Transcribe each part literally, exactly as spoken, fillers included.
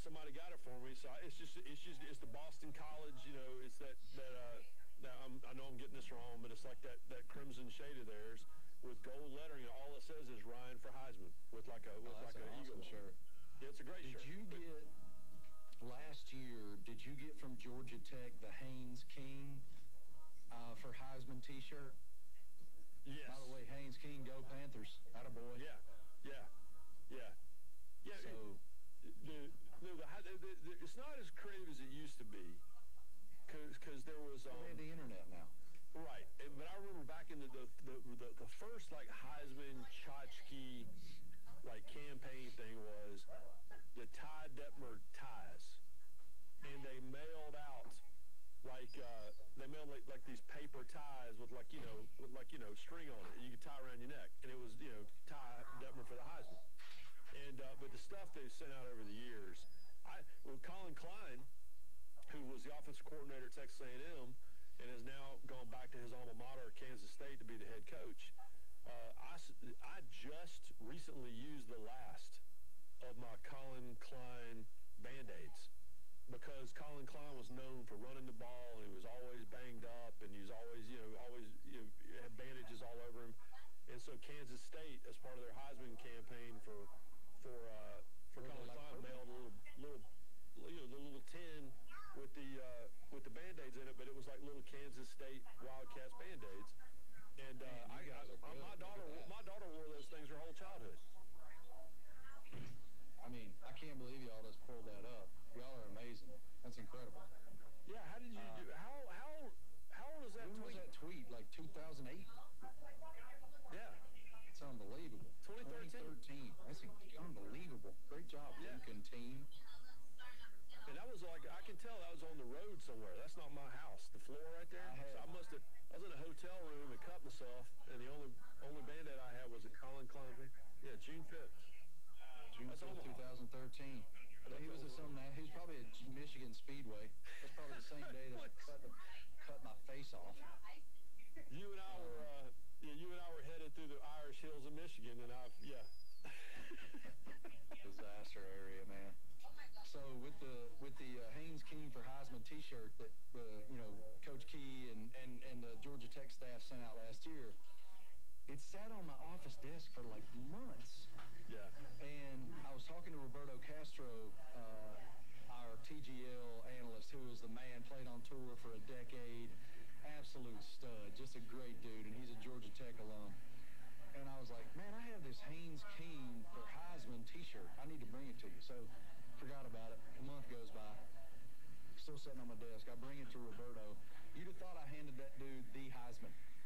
somebody got it for me. So I, it's just it's just it's the Boston College. You know, it's that that uh, that I'm, I know I'm getting this wrong, but it's like that that crimson shade of theirs with gold lettering. All it says is Ryan for Heisman with like a with oh, like an an awesome eagle shirt. Yeah, it's a great did shirt. Did you but, get last year? Did you get from Georgia Tech the Haynes King uh, for Heisman T-shirt? Yes. By the way, Haynes King, go Panthers! Attaboy. Yeah, yeah, yeah, yeah. So it, the, the, the, the, the it's not as creative as it used to be, cause cause there was um. We have the internet now. Right, but I remember back in the the the, the, the first like Heisman tchotchke like campaign thing was the Ty Detmer ties, and they mailed out like uh, they mailed like, like these paper ties with like you know with like you know string on it. You could tie around your neck, and it was you know Ty Detmer for the Heisman. And uh, but the stuff they've sent out over the years, I well Colin Klein, who was the offensive coordinator at Texas A and M, and has now gone back to his alma mater, Kansas State, to be the head coach. Uh, I, I just recently used the last of my Colin Klein Band-Aids because Colin Klein was known for running the ball, and he was always banged up, and he was always, you know, always you know, had bandages all over him. And so Kansas State, as part of their Heisman campaign for for uh, for Colin like Klein, mailed a little little you know the little tin with the uh, with the Band-Aids in it, but it was like little Kansas State Wildcats Band-Aids. And uh, Man, I, I, I, my daughter, my daughter wore those things her whole childhood. I mean, I can't believe y'all just pulled that up. Y'all are amazing. That's incredible. Yeah, how did you uh, do? How how how old is that when tweet? was that tweet? Like two thousand eight? Yeah, it's unbelievable. twenty thirteen. That's unbelievable. Great job, yeah. Lincoln team. And that was like, I can tell that was on the road somewhere. That's not my house. The floor right there. I, had, so I must have, I was in a hotel room and cut myself, and the only only Band-Aid I had was a Colin Klein. Yeah, June fifth. June fifth, twenty thirteen. So he was at some, he was probably at Michigan Speedway. That's probably the same day that I cut, the, cut my face off. You and I were, uh, yeah, you and I were headed through the Irish hills of Michigan, and I've, yeah. Disaster area, man. So with the with the uh, Haynes King for Heisman T-shirt that uh, you know Coach Key and, and, and the Georgia Tech staff sent out last year, it sat on my office desk for like months. Yeah. And I was talking to Roberto Castro, uh, our T G L analyst, who was the man, played on tour for a decade, absolute stud, just a great dude, and he's a Georgia Tech alum. And I was like, man, I have this Haynes King for Heisman T-shirt. I need to bring it to you. So forgot about it. A month goes by. Still sitting on my desk. I bring it to Roberto. You'd have thought I handed that dude the Heisman.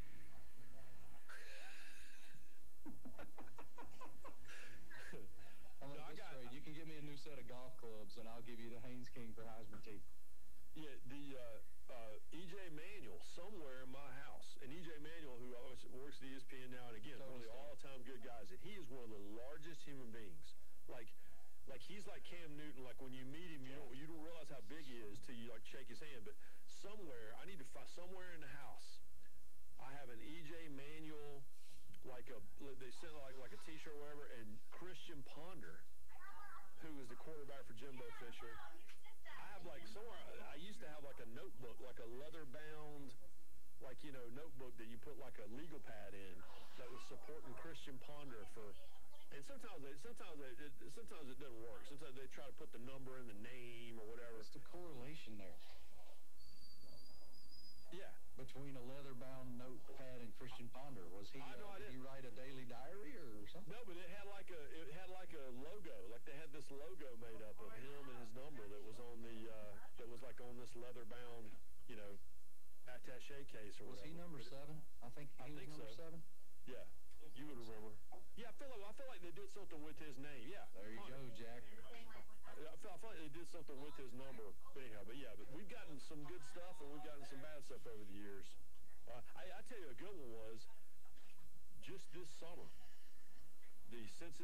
I'm like, no, this trade. You can give me a new set of golf clubs, and I'll give you the Haynes King for Heisman tee. Yeah, the uh, uh, E J Manuel somewhere in my house, and E J Manuel, who always works at E S P N now and again, totally one of the all-time good guys, and he is one of the largest human beings. Like, like he's like Cam Newton. Like when you meet him, you don't you don't realize how big he is till you like shake his hand. But somewhere, I need to find somewhere in the house, I have an E J Manuel, like a they sent like like a T-shirt or whatever, and Christian Ponder, who is the quarterback for Jimbo Fisher. I have like somewhere, I used to have like a notebook, like a leather-bound, like, you know, notebook that you put like a legal pad in that was supporting Christian Ponder for, and sometimes they, sometimes they, it, sometimes it doesn't work. Sometimes they try to put the number in the name or whatever. What's the correlation there? Yeah. Between a leather-bound notepad and Christian Ponder, was he? I know, uh, I did he write a daily diary or something? No, but it had like a it had like a logo. Like they had this logo made up of him and his number that was on the uh, that was like on this leather-bound, you know, attaché case or was whatever. Was he number but seven? I think he I was think number so. seven. Yeah, you would remember. Yeah, I feel like I feel like they did something with his name. Yeah. There you Hunter. go, Jack. I feel, I feel like they did something with his number. But anyhow, but yeah, but we've gotten some good stuff and we've gotten some bad stuff over the years. Uh, I, I tell you, a good one was just this summer. The Cincinnati